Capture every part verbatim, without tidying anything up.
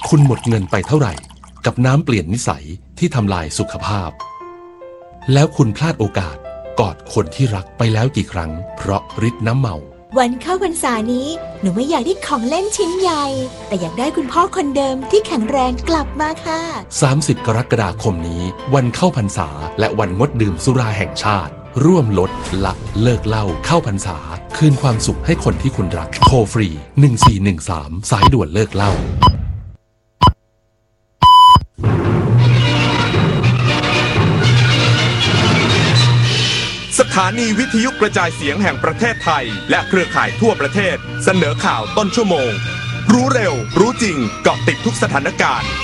คุณหมดเงินไปเท่าไหร่กับน้ำเปลี่ยนนิสัยที่ทำลายสุขภาพแล้วคุณพลาดโอกาสกอดคนที่รักไปแล้วกี่ครั้งเพราะฤทธิ์น้ำเมาวันเข้าพรรษานี้หนูไม่อยากได้ของเล่นชิ้นใหญ่แต่อยากได้คุณพ่อคนเดิมที่แข็งแรงกลับมาค่ะสามสิบกรกฎาคมนี้วันเข้าพรรษาและวันงดดื่มสุราแห่งชาติร่วมลดละเลิกเหล้าเข้าพรรษาคืนความสุขให้คนที่คุณรักโทรฟรีหนึ่งสี่หนึ่งสามสายด่วนเลิกเหล้าสถานีวิทยุกระจายเสียงแห่งประเทศไทยและเครือข่ายทั่วประเทศเสนอข่าวต้นชั่วโมงรู้เร็วรู้จริงเกาะติดทุกสถานการณ์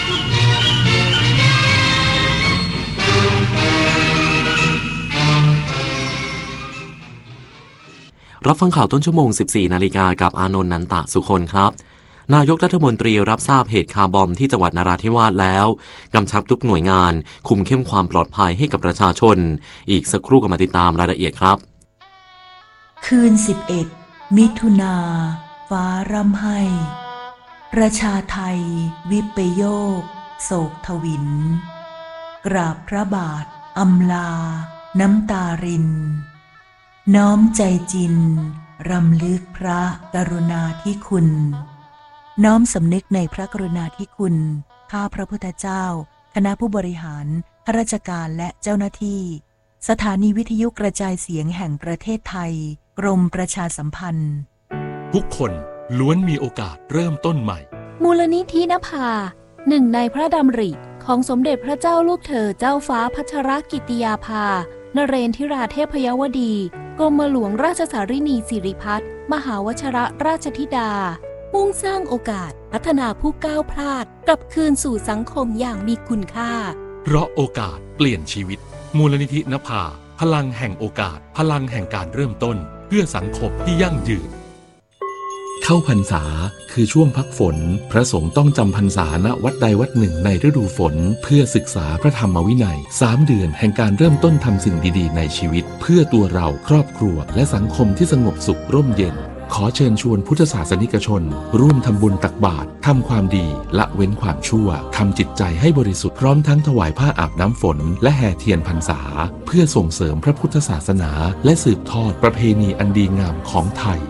รับฟังข่าวต้นชั่วโมง สิบสี่นาฬิกากับอานนท์ นันตะสุคนครับนายกรัฐมนตรีรับทราบเหตุคาร์บอมที่จังหวัดนราธิวาสแล้วกำชับทุกหน่วยงานคุมเข้มความปลอดภัยให้กับประชาชนอีกสักครู่ก็มาติดตามรายละเอียดครับคืนสิบเอ็ดมิถุนาฟ้าร่ำไห้ประชาไทยวิปโยคโศกทวินกราบพระบาทอำลาน้ำตารินน้อมใจจินรำลึกพระกรุณาธิคุณน้อมสำนึกในพระกรุณาธิคุณข้าพระพุทธเจ้าคณะผู้บริหารข้าราชการและเจ้าหน้าที่สถานีวิทยุกระจายเสียงแห่งประเทศไทยกรมประชาสัมพันธ์ทุกคนล้วนมีโอกาสเริ่มต้นใหม่มูลนิธินภาหนึ่งในพระดำริของสมเด็จพระเจ้าลูกเธอเจ้าฟ้าพัชรกิติยาภานเรนทิราเทพยวดีกรมหลวงราชสารินีสิริพัฒน์มหาวชรราชธิดามุ่งสร้างโอกาสพัฒนาผู้ก้าวพลาดกลับคืนสู่สังคมอย่างมีคุณค่าเพราะโอกาสเปลี่ยนชีวิตมูลนิธินภาพลังแห่งโอกาสพลังแห่งการเริ่มต้นเพื่อสังคมที่ยั่งยืนเข้าพรรษาคือช่วงพักฝนพระสงฆ์ต้องจำพรรษาณวัดใดวัดหนึ่งในฤดูฝนเพื่อศึกษาพระธรรมวินัยสามเดือนแห่งการเริ่มต้นทำสิ่งดีๆในชีวิตเพื่อตัวเราครอบครัวและสังคมที่สงบสุขร่มเย็นขอเชิญชวนพุทธศาสนิกชนร่วมทำบุญตักบาตรทำความดีละเว้นความชั่วทำจิตใจให้บริสุทธิ์พร้อมทั้งถวายผ้าอาบน้ำฝนและแห่เทียนพรรษาเพื่อส่งเสริมพระพุทธศาสนาและสืบทอดประเพณีอันดีงามของไทย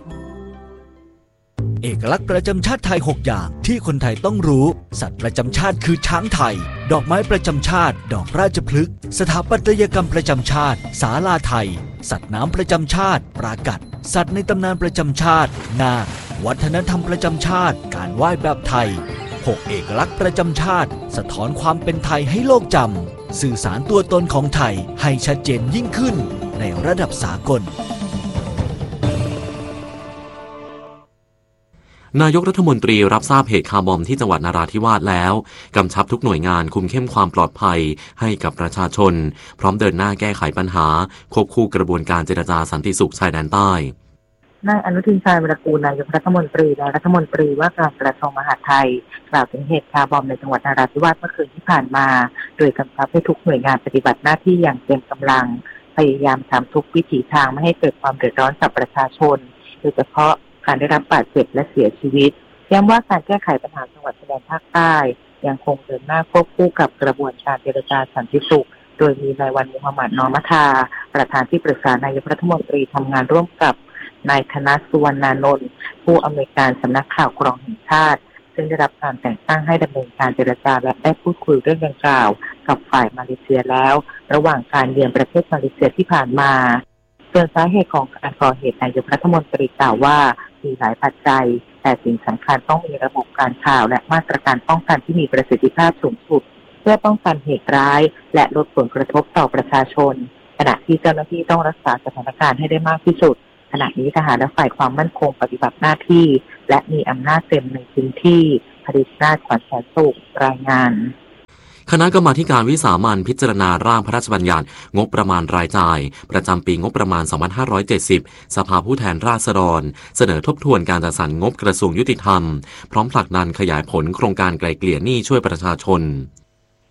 เอกลักษณ์ประจำชาติไทยหกอย่างที่คนไทยต้องรู้สัตว์ประจำชาติคือช้างไทยดอกไม้ประจำชาติดอกราชพฤกษ์สถาปัตยกรรมประจำชาติศาลาไทยสัตว์น้ำประจำชาติปรากัดสัตว์ในตำนานประจำชาตินาควัฒนธรรมประจำชาติการไหว้แบบไทยหกเอกลักษณ์ประจำชาติสะท้อนความเป็นไทยให้โลกจำสื่อสารตัวตนของไทยให้ชัดเจนยิ่งขึ้นในระดับสากลนายกรัฐมนตรีรับทราบเหตุคาร์บอมที่จังหวัดนราธิวาสแล้วกำชับทุกหน่วยงานคุมเข้มความปลอดภัยให้กับประชาชนพร้อมเดินหน้าแก้ไขปัญหาควบคู่กระบวนการเจรจาสันติสุขชายแดนใต้นายอนุทินชาญวิรากูลนายกรัฐมนตรีและรัฐมนตรีว่าการกระทรวงมหาดไทยกล่าวถึงเหตุคาร์บอมในจังหวัดนราธิวาสเมื่อคืนที่ผ่านมาโดยกำชับให้ทุกหน่วยงานปฏิบัติหน้าที่อย่างเต็มกำลังพยายามทำทุกวิถีทางไม่ให้เกิดความเดือดร้อนกับประชาชนโดยเฉพาะการได้รับบาดเจ็บและเสียชีวิตย้ำว่าการแก้ไขปัญหาจังหวัดชายแดนภาคใต้ยังคงเดินหน้าควบคู่กับกระบวนการเจรจาสันติสุขโดยมีนายวันมุฮัมหมัดนอมัทาประธานที่ปรึกษานายกรัฐมนตรีทำงานร่วมกับนายธนสุวรรณานนท์ผู้อำนวยการสำนักข่าวกรองแห่งชาติซึ่งได้รับการแต่งตั้งให้ดำเนินการเจรจาและได้พูดคุยเรื่องดังกล่าวกับฝ่ายมาเลเซียแล้วระหว่างการเยือนประเทศมาเลเซียที่ผ่านมาส่วนสาเหตุของการก่อเหตุนายกรัฐมนตรีกล่าวว่ามีหลายปัจจัยแต่สิ่งสำคัญต้องมีระบบการข่าวและมาตรการป้องกันที่มีประสิทธิภาพสูงสุดเพื่อป้องกันเหตุร้ายและลดผลกระทบต่อประชาชนขณะที่เจ้าหน้าที่ต้องรักษาสถานการณ์ให้ได้มากที่สุดขณะนี้ทหารและฝ่ายความมั่นคงปฏิบัติหน้าที่และมีอำนาจเต็มในพื้นที่ผลิตนาถขวัญแสนสุขรายงานคณะกรรมาธิการวิสามัญพิจารณาร่างพระราชบัญญัติงบประมาณรายจ่ายประจำปีงบประมาณสองพันห้าร้อยเจ็ดสิบสภาผู้แทนราษฎรเสนอทบทวนการจัดสรรงบกระทรวงยุติธรรมพร้อมผลักดันขยายผลโครงการไกล่เกลี่ยหนี้ช่วยประชาชน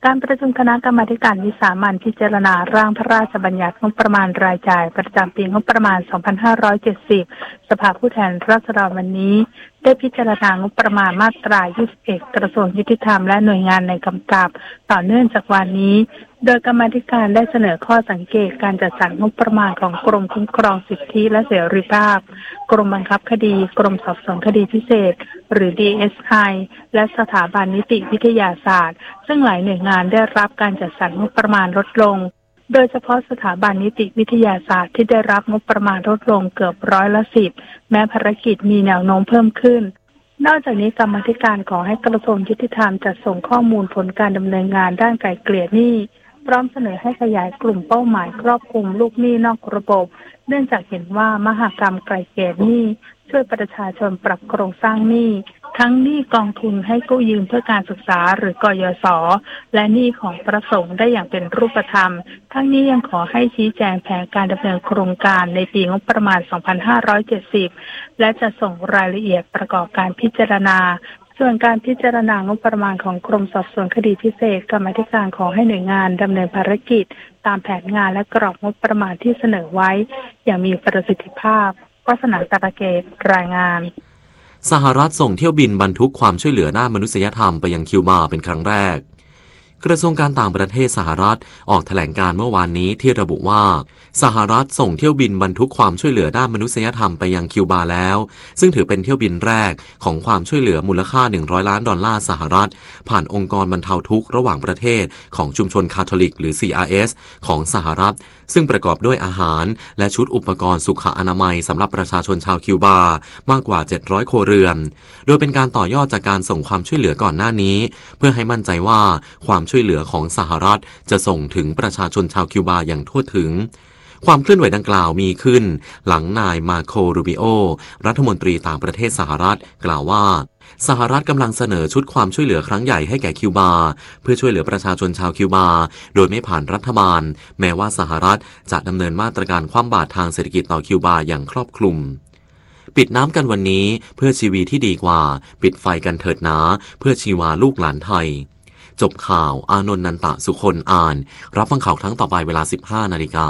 การประชุมคณะกรรมาการวิสามัญพิจารณาร่างพระราชบัญญัติงบประมาณรายจ่ายประจำปีงบประมาณ สองพันห้าร้อยเจ็ดสิบ สภาผู้แทนราษฎรวันนี้ได้พิจารณางบประมาณมาตรา ยี่สิบเอ็ด กระทรวงยุติธรรมและหน่วยงานในกำกับต่อเนื่องจากวันนี้โดยกรรมาธิการได้เสนอข้อสังเกตการจัดสรรงบประมาณของกรมคุ้มครองสิทธิและเสรีภาพกรมบังคับคดีกรมสอบสวนคดีพิเศษหรือ ดี เอส ไอ และสถาบันนิติวิทยาศาสตร์ซึ่งหลายหน่วยงานได้รับการจัดสรรงบประมาณลดลงโดยเฉพาะสถาบันนิติวิทยาศาสตร์ที่ได้รับงบประมาณลดลงเกือบร้อยละสิบแม้ภารกิจมีแนวโน้มเพิ่มขึ้นนอกจากนี้กรรมาธิการขอให้กระทรวงยุติธรรมจัดส่งข้อมูลผลการดำเนินงานด้านไกล่เกลี่ยหนี้พร้อมเสนอให้ขยายกลุ่มเป้าหมายครอบคลุมลูกหนี้นอกระบบเนื่องจากเห็นว่ามหกรรมไกล่เกลี่ยหนี้ช่วยประชาชนปรับโครงสร้างหนี้ทั้งหนี้กองทุนให้กู้ยืมเพื่อการศึกษาหรือกยศและหนี้ของประสงค์ได้อย่างเป็นรูปธรรมทั้งนี้ยังขอให้ชี้แจงแผนการดำเนินโครงการในปีงบประมาณ สองพันห้าร้อยเจ็ดสิบ และจะส่งรายละเอียดประกอบการพิจารณาส่วนการพิจารณางบประมาณของกรมสอบสวนคดีพิเศษกรรมาธิการขอให้หน่วยงานดำเนินภารกิจตามแผนงานและกรอบงบประมาณที่เสนอไว้อย่างมีประสิทธิภาพวาสนาตะเกตรายงานสหรัฐส่งเที่ยวบินบรรทุกความช่วยเหลือด้านมนุษยธรรมไปยังคิวบาเป็นครั้งแรกกระทรวงการต่างประเทศสหรัฐออกแถลงการเมื่อวานนี้ที่ระบุว่าสหรัฐส่งเที่ยวบินบรรทุกความช่วยเหลือด้านมนุษยธรรมไปยังคิวบาแล้วซึ่งถือเป็นเที่ยวบินแรกของความช่วยเหลือมูลค่าหนึ่งร้อยล้านดอลลาร์สหรัฐผ่านองค์กรบรรเทาทุกข์ระหว่างประเทศของชุมชนคาทอลิกหรือ ซี อาร์ เอส ของสหรัฐซึ่งประกอบด้วยอาหารและชุดอุปกรณ์สุขอนามัยสำหรับประชาชนชาวคิวบามากกว่าเจ็ดร้อยครัวเรือนโดยเป็นการต่อยอดจากการส่งความช่วยเหลือก่อนหน้านี้เพื่อให้มั่นใจว่าความช่วยเหลือของสหรัฐจะส่งถึงประชาชนชาวคิวบาอย่างทั่วถึงความเคลื่อนไหวดังกล่าวมีขึ้นหลังนายมาโครูบิโอรัฐมนตรีต่างประเทศสหรัฐกล่าวว่าสหรัฐกำลังเสนอชุดความช่วยเหลือครั้งใหญ่ให้แก่คิวบาเพื่อช่วยเหลือประชาชนชาวคิวบาโดยไม่ผ่านรัฐบาลแม้ว่าสหรัฐจะดำเนินมาตรการคว่ำบาตรทางเศรษฐกิจต่อคิวบาอย่างครอบคลุมปิดน้ำกันวันนี้เพื่อชีวิตที่ดีกว่าปิดไฟกันเถิดหนาเพื่อชีวาลูกหลานไทยจบข่าวอานนท์นันตะสุคนอ่านรับฟังข่าวครั้งต่อไปเวลา สิบห้านาฬิกา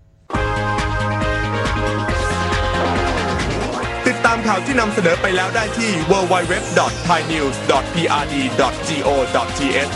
ติดตามข่าวที่นำเสนอไปแล้วได้ที่ ดับเบิลยู ดับเบิลยู ดับเบิลยู ดอท ไทยนิวส์ ดอท พี อาร์ ดี ดอท จี โอ ดอท ที เอช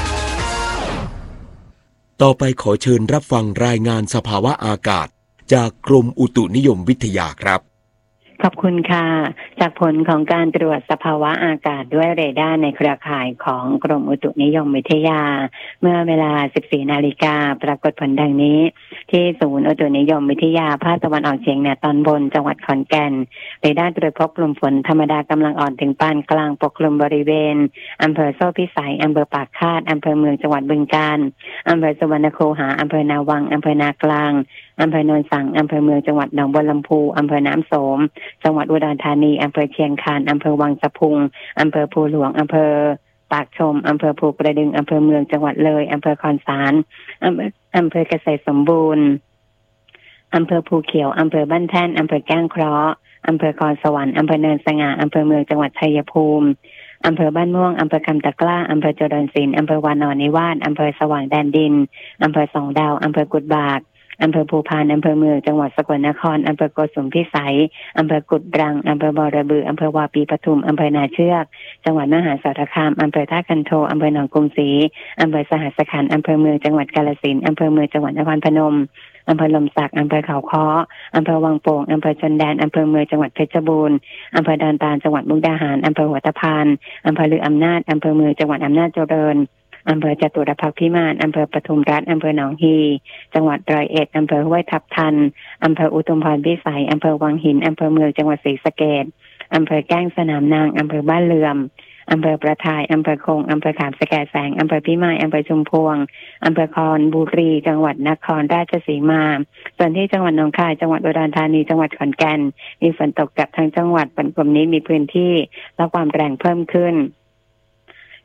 ต่อไปขอเชิญรับฟังรายงานสภาวะอากาศจากกรมอุตุนิยมวิทยาครับขอบคุณค่ะจากผลของการตรวจสภาวะอากาศด้วยเรดาร์ในเครือข่ายของกรมอุตุนิยมวิทยาเมื่อเวลา สิบสี่นาฬิกาปรากฏผลดังนี้ที่ศูนย์อุตุนิยมวิทยาภาคตะวันออกเฉียงเหนือตอนบนจังหวัดขอนแก่นเรดาร์ตรวจพบกลุ่มฝนธรรมดากำลังอ่อนถึงปานกลางปกคลุมบริเวณอำเภอโซ่พิสัยอำเภอปากคาดอำเภอเมืองจังหวัดบึงกาฬอำเภอสุวรรณคูหาอำเภอนาวังอำเภอนากลางอำเภอโนนสังอำเภอเมืองจังหวัดหนองบัวลำพูอำเภอน้ำโสมจังหวัดอุดรธานีอำเภอเชียงคานอำเภอวังสะพุงอำเภอภูหลวงอำเภอปากชมอำเภอภูกระดึงอำเภอเมืองจังหวัดเลยอำเภอคอนสารอำเภออำเภอเกษตรสมบูรณ์อำเภอภูเขียวอำเภอบ้านแท่นอำเภอแก้งเคราะห์อำเภอคอนสวรรค์อำเภอเนินสง่าอำเภอเมืองจังหวัดชัยภูมิอำเภอบ้านม่วงอำเภอคำตะกร้าอำเภอเจริญศิลป์อำเภอวานอนนิวาสอำเภอสว่างแดนดินอำเภอสองดาวอำเภอกุดบากอำเภอภูพานอำเภอเมืองจังหวัดสกลนครอำเภอโกสุมพิสัยอำเภอกุดรังอำเภอบอระบืออำเภอวาปีปทุมอำเภอนาเชือกจังหวัดมหาสารคามอำเภอท่าคันโทอำเภอหนองกรุงศรีอำเภอสหัสขันธ์อำเภอเมืองจังหวัดกาฬสินธุ์อำเภอเมืองจังหวัดนครพนมอำเภอลมสักอำเภอเขาค้ออำเภอวังโป่งอำเภอชนแดนอำเภอเมืองจังหวัดเพชรบูรณ์อำเภอดอนตาลจังหวัดมุกดาหารอำเภอหัวตะพานอำเภอลืออำนาจอำเภอเมืองจังหวัดอำนาจเจริญอำเภอจตุรพักษ์พิมานอำเภอปทุมรัฐอำเภอหนองฮีจังหวัดร้อยเอ็ดอำเภอห้วยทับทันอำเภออุทุมพรพิสัยอำเภอวังหินอำเภอเมืองจังหวัดศรีสะเกษอำเภอแก้งสนามนางอำเภอบ้านเลื่อมอำเภอประทายอำเภอคงอำเภอขามสแกแสงอำเภอพิมายอำเภอชุมพวงอำเภอคอนบุรีจังหวัดนครราชสีมาส่วนที่จังหวัดหนองคายจังหวัดอุดรธานีจังหวัดขอนแก่นมีฝนตกกับทั้งจังหวัดกลุ่มนี้มีพื้นที่และความแรงเพิ่มขึ้น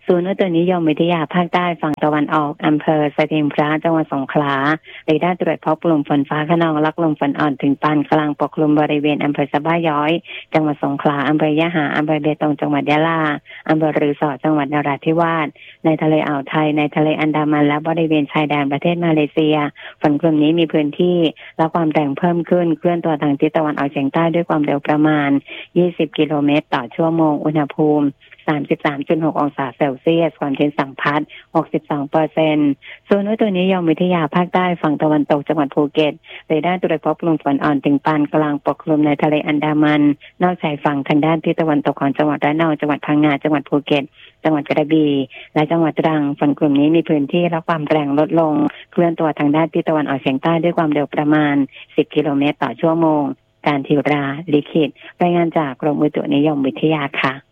ศูนย์อุตุนิยมวิทยาภาคใต้ฝั่งตะวันออกอำเภอสถิงพระจังหวัดสงขลาเรดาร์ตรวจพบกลุ่มฝนฟ้าคะนองและกลุ่มฝนอ่อนถึงปานกลางปกคลุมบริเวณอำเภอสะบ้าย้อยจังหวัดสงขลาอำเภอยะหาอำเภอเบตงจังหวัดยะลาอำเภอรือสอจังหวัดนราธิวาสในทะเลอ่าวไทยในทะเลอันดามันและบริเวณชายแดนประเทศมาเลเซียฝนกลุ่มนี้มีพื้นที่และความแรงเพิ่มขึ้นเคลื่อนตัวทางทิศตะวันออกเฉียงใต้ด้วยความเร็วประมาณยี่สิบกิโลเมตรต่อชั่วโมงอุณหภูมิ สามสิบสามจุดหก องศาเซลเซียสความชื้นสัมพัทธ์ หกสิบสองเปอร์เซ็นต์ ศูนย์อุตุนิยมวิทยาภาคใต้ฝั่งตะวันตกจังหวัดภูเก็ตเรดาร์ตรวจพบกลุ่มฝนอ่อนถึงปานกลางปกคลุมในทะเลอันดามันนอกชายฝั่งทางด้านทิศตะวันตกของจังหวัดระนองจังหวัดพังงาจังหวัดภูเก็ตจังหวัดกระบี่และจังหวัดตรังฝนกลุ่มนี้มีพื้นที่และความแรงลดลงเคลื่อนตัวทางด้านทิศตะวันออกเฉียงใต้ด้วยความเร็วประมาณสิบกิโลเมตรต่อชั่วโมงการทิวราลิขิตรายงานจากกรมอุตุนิยมวิทยาค่ะ